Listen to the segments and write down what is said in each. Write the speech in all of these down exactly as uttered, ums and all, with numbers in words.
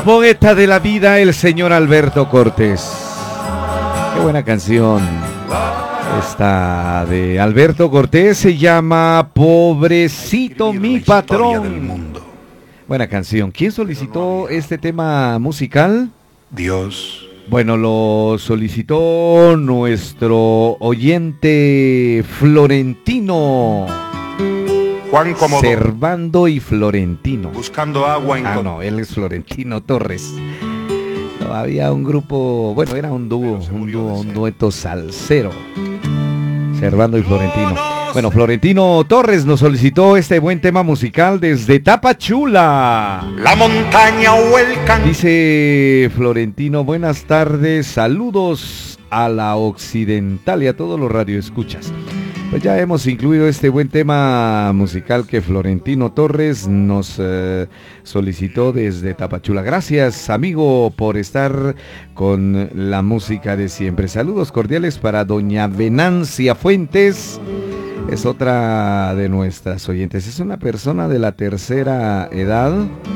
poeta de la vida, el señor Alberto Cortés. Qué buena canción. Esta de Alberto Cortés se llama Pobrecito mi patrón. Buena canción. ¿Quién solicitó este tema musical? Dios. Bueno, lo solicitó nuestro oyente Florentino. Juan Cómodo. Servando y Florentino. Buscando agua en... Ah, no, él es Florentino Torres. No, había un grupo, bueno, era un dúo, un dúo, un dueto salsero. Servando y Florentino. Bueno, Florentino Torres nos solicitó este buen tema musical desde Tapachula. La montaña o el can... Dice Florentino, buenas tardes, saludos a la Occidental y a todos los radioescuchas. Pues ya hemos incluido este buen tema musical que Florentino Torres nos eh, solicitó desde Tapachula. Gracias, amigo, por estar con la música de siempre. Saludos cordiales para doña Venancia Fuentes. Es otra de nuestras oyentes. Es una persona de la tercera edad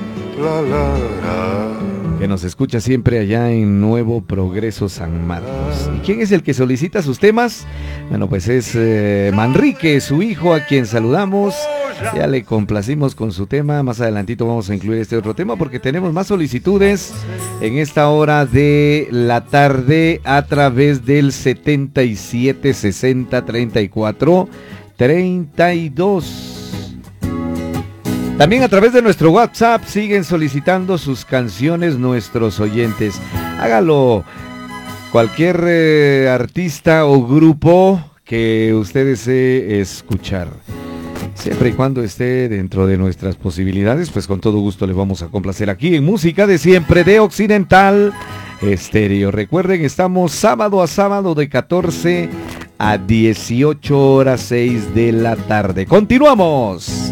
que nos escucha siempre allá en Nuevo Progreso, San Marcos. ¿Y quién es el que solicita sus temas? Bueno, pues es eh, Manrique, su hijo, a quien saludamos. Ya le complacimos con su tema. Más adelantito vamos a incluir este otro tema porque tenemos más solicitudes en esta hora de la tarde a través del setenta y siete sesenta treinta y cuatro treinta y dos. También a través de nuestro WhatsApp siguen solicitando sus canciones nuestros oyentes. Hágalo cualquier eh, artista o grupo que usted desee escuchar. Siempre y cuando esté dentro de nuestras posibilidades, pues con todo gusto le vamos a complacer aquí en Música de Siempre de Occidental Estéreo. Recuerden, estamos sábado a sábado de catorce a dieciocho horas seis de la tarde. ¡Continuamos!